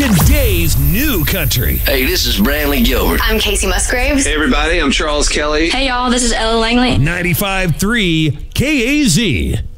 Today's new country. Hey, this is Brantley Gilbert. I'm Casey Musgraves. Hey, everybody, I'm Charles Kelly. Hey, y'all, this is Ella Langley. 95.3 KAZ.